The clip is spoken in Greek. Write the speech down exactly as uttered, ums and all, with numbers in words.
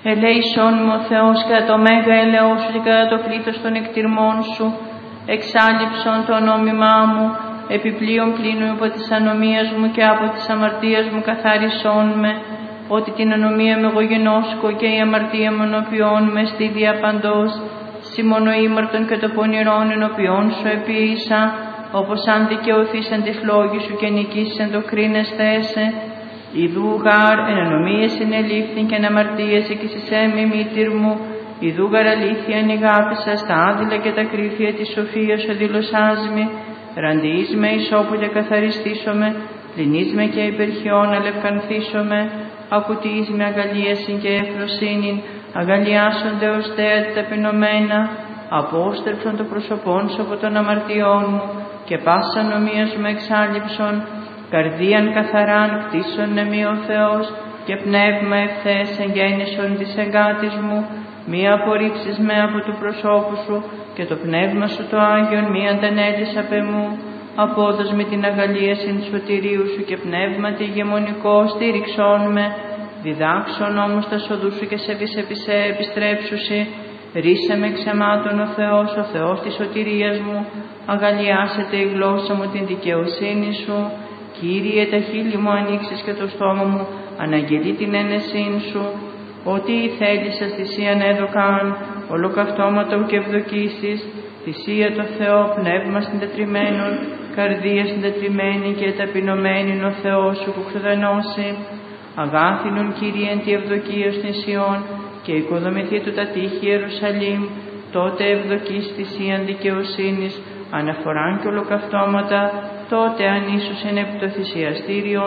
Ελέησόν μου ο Θεός κατά το μέγα ελαιό σου και κατά το πλήθος των εκτιρμών σου, εξάλληψον το νόμιμά μου, επιπλέον πλήνου από της ανομίας μου και από της αμαρτίας μου καθάρισόν με, ότι την ανομία με εγώ γενώσκω και η αμαρτία μου ενωπιών με στη διαπαντός, συμμονοήμαρτον και το πονηρόν ενωπιών σου επίησα, όπως αν δικαιωθείς εν της λόγης σου και νικήσεις εν το κρίνεσθε έσαι. Ιδού γάρ εν ανομίες ενελήφθην και εν αμαρτίες εκείσισέ με μήτηρ μου, ιδού γαρ αλήθεια εν ηγάπησα στα άδειλα και τα κρύφια της σοφίας σου δηλωσάς με, ραντιείς με ισόπου και καθαριστήσομαι, πληνείς με και υπερχιών αλευκανθήσομαι, ακουτείς με αγαλίασιν και ευφροσύνην, αγαλιάσονται ως δέα ταπεινωμένα, απόστρεψον το προσωπόν σου από των αμαρτιών μου και πάσα νομίας μου εξάλληψον, καρδίαν καθαράν κτίσον εμεί ο Θεός και πνεύμα ευθές εγγέννησον της εγκάτης μου, μη απορρίψεις με από του προσώπου σου και το πνεύμα σου το Άγιον μη αντανέλεις απ' εμού, απόδος με την αγαλίαση του σωτηρίου σου και πνεύματι ηγεμονικό στήριξόν με, διδάξον όμως τα σοδού σου και σε βυσεπισέ επιστρέψουσι, ρίσε με ξεμάτων ο Θεός, ο Θεός της σωτηρίας μου, αγαλιάσετε η γλώσσα μου την δικαιοσύνη σου, Κύριε τα χείλη μου ανοίξεις και το στόμα μου αναγγελεί την ένεσήν σου, ότι η θέλησας θυσίαν έδωκαν, ολοκαυτώματο και ευδοκίσεις, θυσία το Θεό, πνεύμα συντετριμένον, καρδία συντετριμένη και ταπεινωμένη ο Θεός σου που ξεδανώσει. Αγάθινον Κύριε εν τη ευδοκία στην Σιών και οικοδομηθεί του τα τείχη Ιερουσαλήμ, τότε ευδοκείς θυσίαν δικαιοσύνης, αναφοράν και ολοκαυτώματα, τότε αν ίσως είναι επί το θυσιαστήριο